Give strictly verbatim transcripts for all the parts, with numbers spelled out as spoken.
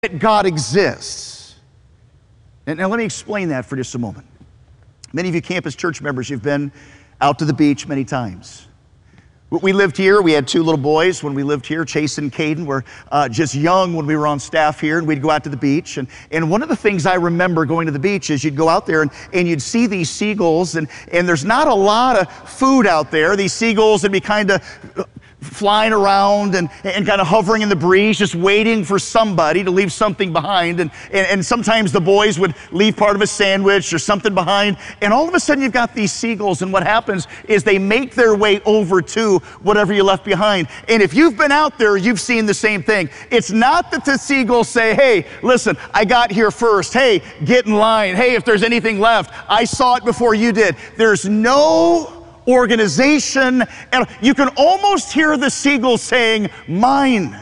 that God exists. And now let me explain that for just a moment. Many of you campus church members, you've been out to the beach many times. We lived here, we had two little boys when we lived here, Chase and Caden were uh, just young when we were on staff here, and we'd go out to the beach. And, and one of the things I remember going to the beach is you'd go out there and, and you'd see these seagulls, and, and there's not a lot of food out there. These seagulls would be kind of flying around and, and kind of hovering in the breeze, just waiting for somebody to leave something behind. And, and, and sometimes the boys would leave part of a sandwich or something behind. And all of a sudden you've got these seagulls, and what happens is they make their way over to whatever you left behind. And if you've been out there, you've seen the same thing. It's not that the seagulls say, hey, listen, I got here first. Hey, get in line. Hey, if there's anything left, I saw it before you did. There's no organization, and you can almost hear the seagull saying, mine,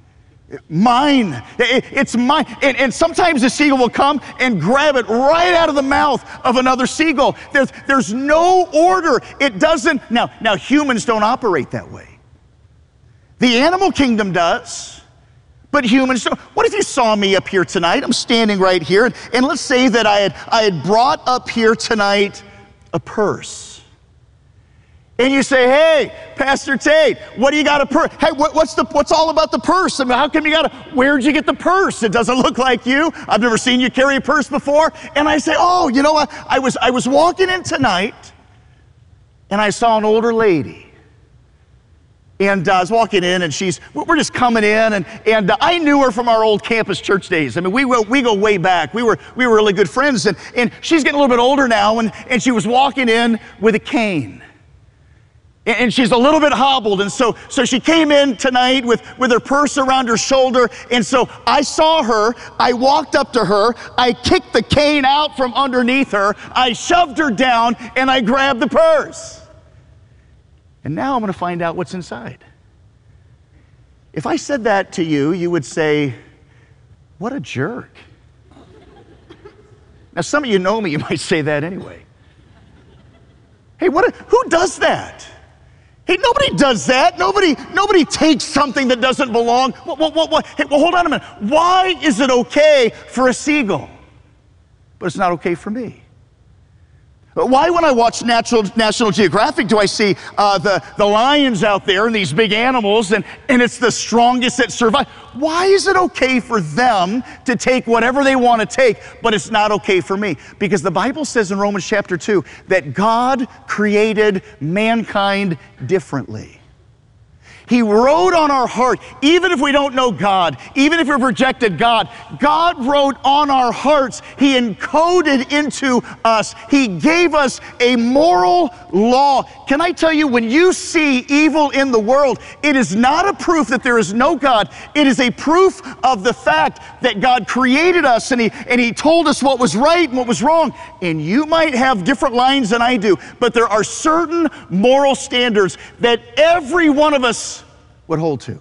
mine, it's mine. And, and sometimes the seagull will come and grab it right out of the mouth of another seagull. There's, there's no order. It doesn't, now, now humans don't operate that way. The animal kingdom does, but humans don't. What if you saw me up here tonight? I'm standing right here, and, and let's say that I had, I had brought up here tonight a purse. And you say, hey, Pastor Tate, what do you got a purse? Hey, what, what's the what's all about the purse? I mean, how come you got a, where'd you get the purse? It doesn't look like you. I've never seen you carry a purse before. And I say, oh, you know what? I was, I was walking in tonight, and I saw an older lady. And uh, I was walking in, and she's, we're just coming in, and, and uh, I knew her from our old campus church days. I mean, we, we go way back. We were, we were really good friends, and, and she's getting a little bit older now, and, and she was walking in with a cane. And she's a little bit hobbled, and so, so she came in tonight with, with her purse around her shoulder, and so I saw her, I walked up to her, I kicked the cane out from underneath her, I shoved her down, and I grabbed the purse. And now I'm going to find out what's inside. If I said that to you, you would say, what a jerk. Now some of you know me, you might say that anyway. Hey, what? A, who does that? Hey, nobody does that. Nobody, nobody takes something that doesn't belong. What, what, what, what? Hey, well, hold on a minute. Why is it okay for a seagull, but it's not okay for me? Why, when I watch Natural, National Geographic, do I see uh, the, the lions out there and these big animals, and, and it's the strongest that survive? Why is it okay for them to take whatever they want to take, but it's not okay for me? Because the Bible says in Romans chapter two that God created mankind differently. He wrote on our heart, even if we don't know God, even if we've rejected God, God wrote on our hearts. He encoded into us. He gave us a moral law. Can I tell you, when you see evil in the world, it is not a proof that there is no God. It is a proof of the fact that God created us, and He, and He told us what was right and what was wrong. And you might have different lines than I do, but there are certain moral standards that every one of us would hold to.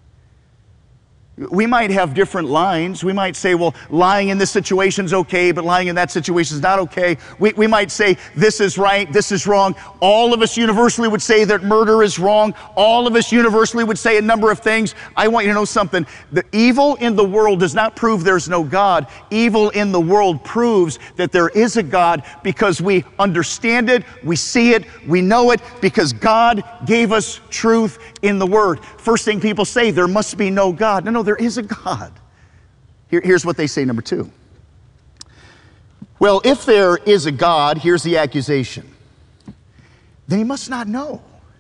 We might have different lines. We might say, well, lying in this situation is okay, but lying in that situation is not okay. We, we might say, this is right, this is wrong. All of us universally would say that murder is wrong. All of us universally would say a number of things. I want you to know something. The evil in the world does not prove there's no God. Evil in the world proves that there is a God, because we understand it, we see it, we know it, because God gave us truth in the Word. First thing people say, there must be no God. No, no, there is a God. Here, here's what they say, number two. Well, if there is a God, here's the accusation, then He must not know.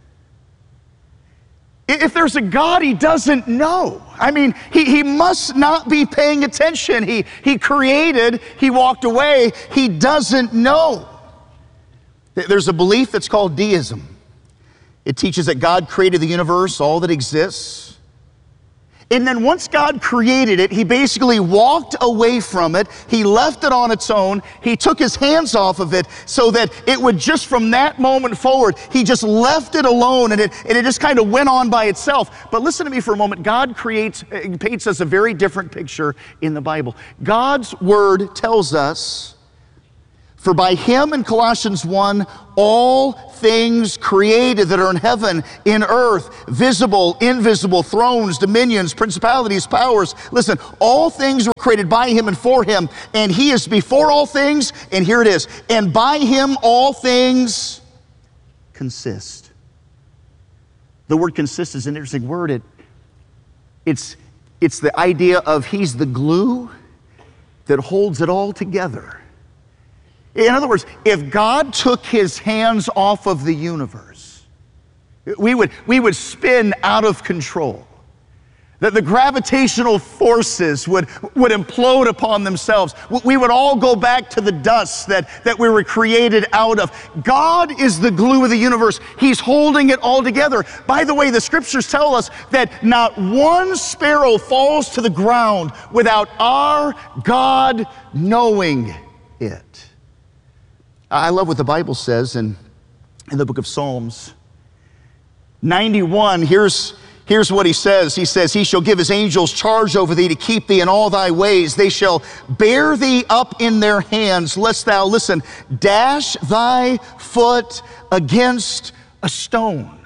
If there's a God, He doesn't know. I mean, he, he must not be paying attention. He, he created, He walked away, He doesn't know. There's a belief that's called deism. It teaches that God created the universe, all that exists. And then once God created it, He basically walked away from it. He left it on its own. He took His hands off of it so that it would just from that moment forward, He just left it alone, and it, and it just kind of went on by itself. But listen to me for a moment. God creates, paints us a very different picture in the Bible. God's Word tells us, For by him, in Colossians one, all things created that are in heaven, in earth, visible, invisible, thrones, dominions, principalities, powers. Listen, all things were created by him and for him, and he is before all things, and here it is, and by him all things consist. The word consist is an interesting word. It, it's, it's the idea of he's the glue that holds it all together. In other words, if God took his hands off of the universe, we would, we would spin out of control. That the gravitational forces would, would implode upon themselves. We would all go back to the dust that, that we were created out of. God is the glue of the universe. He's holding it all together. By the way, the scriptures tell us that not one sparrow falls to the ground without our God knowing it. I love what the Bible says in, in the book of Psalms. ninety-one, here's, here's what he says. He says, he shall give his angels charge over thee to keep thee in all thy ways. They shall bear thee up in their hands, lest thou, listen, dash thy foot against a stone.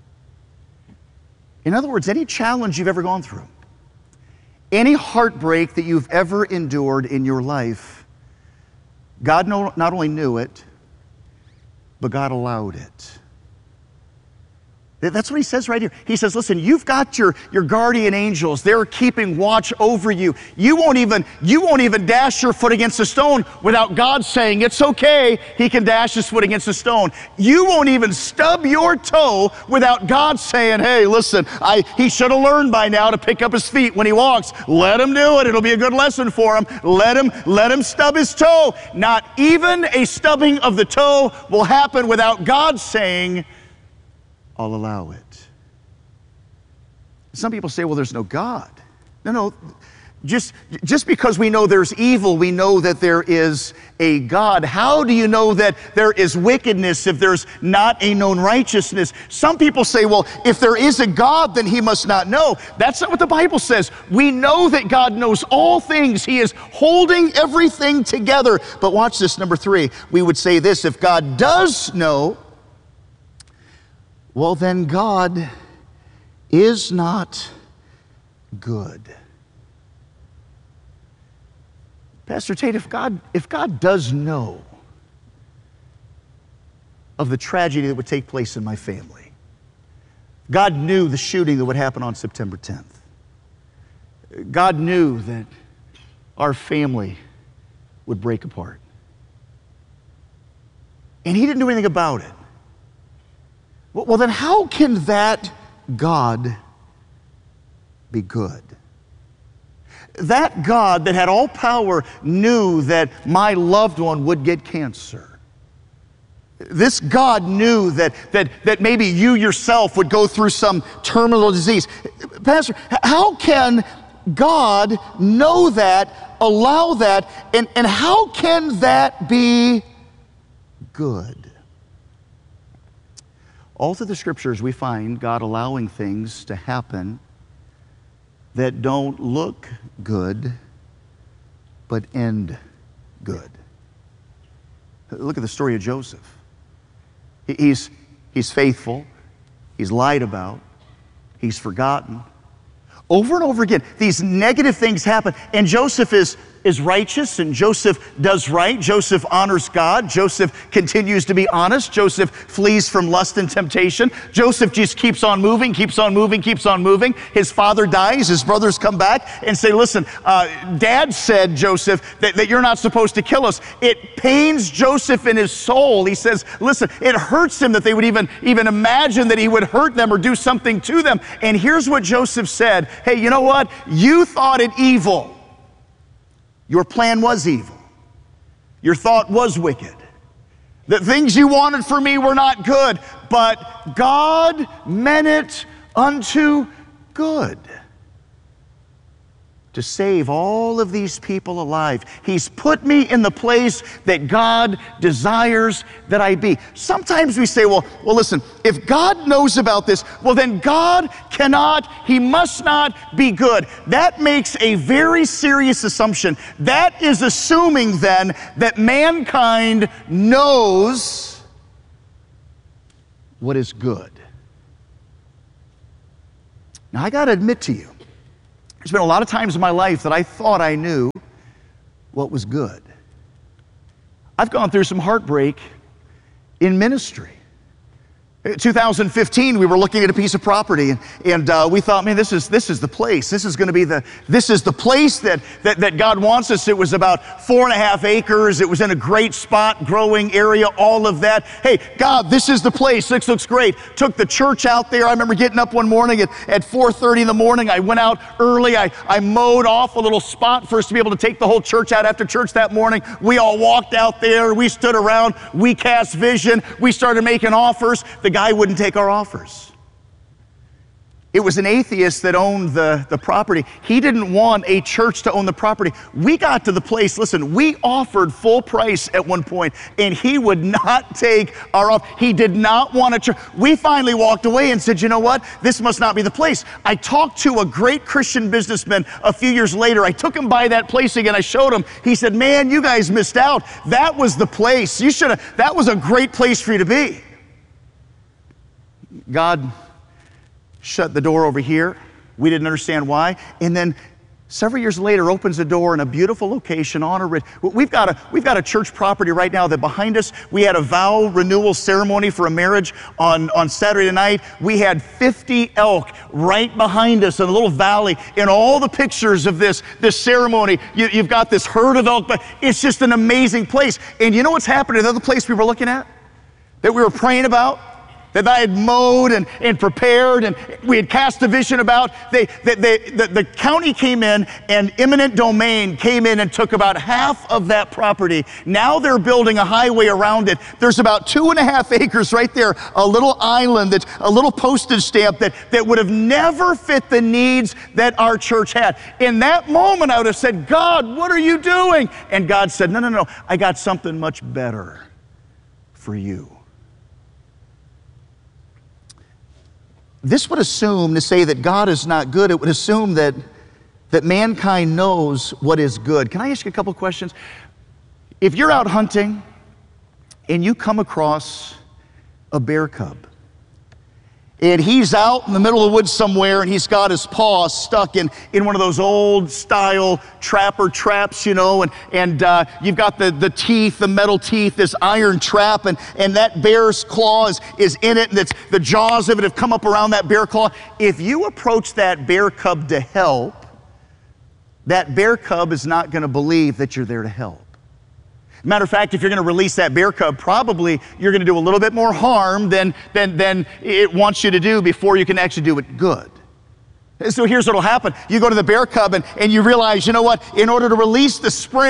In other words, any challenge you've ever gone through, any heartbreak that you've ever endured in your life, God not only knew it, but God allowed it. That's what he says right here. He says, listen, you've got your, your guardian angels. They're keeping watch over you. You won't even, you won't even dash your foot against a stone without God saying, it's okay, he can dash his foot against a stone. You won't even stub your toe without God saying, hey, listen, I, he should have learned by now to pick up his feet when he walks. Let him do it. It'll be a good lesson for him. Let him, let him stub his toe. Not even a stubbing of the toe will happen without God saying, I'll allow it. Some people say, well, there's no God. No, no. Just, just because we know there's evil, we know that there is a God. How do you know that there is wickedness if there's not a known righteousness? Some people say, well, if there is a God, then he must not know. That's not what the Bible says. We know that God knows all things. He is holding everything together. But watch this, number three. We would say this, if God does know, well, then God is not good. Pastor Tate, if God, if God does know of the tragedy that would take place in my family, God knew the shooting that would happen on September tenth. God knew that our family would break apart. And he didn't do anything about it. Well, then how can that God be good? That God that had all power knew that my loved one would get cancer. This God knew that, that, that maybe you yourself would go through some terminal disease. Pastor, how can God know that, allow that, and, and how can that be good? All through the scriptures, we find God allowing things to happen that don't look good, but end good. Look at the story of Joseph. He's, he's faithful. He's lied about. He's forgotten. Over and over again, these negative things happen, and Joseph is is righteous, and Joseph does right. Joseph honors God. Joseph continues to be honest. Joseph flees from lust and temptation. Joseph just keeps on moving, keeps on moving, keeps on moving. His father dies. His brothers come back and say, listen, uh, Dad said, Joseph, that, that you're not supposed to kill us. It pains Joseph in his soul. He says, listen, it hurts him that they would even, even imagine that he would hurt them or do something to them. And here's what Joseph said. Hey, you know what? You thought it evil. Your plan was evil. Your thought was wicked. The things you wanted for me were not good, but God meant it unto good. to save all of these people alive. He's put me in the place that God desires that I be. Sometimes we say, well, well, listen, if God knows about this, well, then God cannot, He must not be good. That makes a very serious assumption. That is assuming then that mankind knows what is good. Now, I got to admit to you, there's been a lot of times in my life that I thought I knew what was good. I've gone through some heartbreak in ministry. In two thousand fifteen, we were looking at a piece of property, and, and uh, we thought, man, this is this is the place. This is going to be the this is the place that, that that God wants us. It was about four and a half acres. It was in a great spot, growing area, all of that. Hey, God, this is the place. This looks great. Took the church out there. I remember getting up one morning at, at four thirty in the morning. I went out early. I, I mowed off a little spot for us to be able to take the whole church out after church that morning. We all walked out there. We stood around. We cast vision. We started making offers. The guy wouldn't take our offers. It was an atheist that owned the, the property. He didn't want a church to own the property. We got to the place, listen, we offered full price at one point, and he would not take our offer. He did not want a church. We finally walked away and said, you know what? This must not be the place. I talked to a great Christian businessman a few years later. I took him by that place again. I showed him. He said, man, you guys missed out. That was the place. You should have, that was a great place for you to be. God shut the door over here. We didn't understand why. And then several years later opens the door in a beautiful location on a ridge. We've got a, we've got a church property right now that behind us, we had a vow renewal ceremony for a marriage on, on Saturday night. We had fifty elk right behind us in a little valley. In all the pictures of this, this ceremony, you, you've got this herd of elk, but it's just an amazing place. And you know what's happened in the other place we were looking at? That we were praying about? That I had mowed and, and prepared and we had cast a vision about. They, they, they, the, the county came in and eminent domain came in and took about half of that property. Now they're building a highway around it. There's about two and a half acres right there, a little island, that's a little postage stamp that, that would have never fit the needs that our church had. In that moment, I would have said, God, what are you doing? And God said, no, no, no, I got something much better for you. This would assume, to say that God is not good, it would assume that, that mankind knows what is good. Can I ask you a couple questions? If you're out hunting and you come across a bear cub, and he's out in the middle of the woods somewhere, and he's got his paw stuck in, in one of those old style trapper traps, you know, and, and uh, you've got the, the teeth, the metal teeth, this iron trap, and, and that bear's claw is, is in it, and it's, the jaws of it have come up around that bear claw. If you approach that bear cub to help, that bear cub is not going to believe that you're there to help. Matter of fact, if you're going to release that bear cub, probably you're going to do a little bit more harm than, than, than it wants you to do before you can actually do it good. So here's what will happen. You go to the bear cub and, and you realize, you know what, in order to release the spring,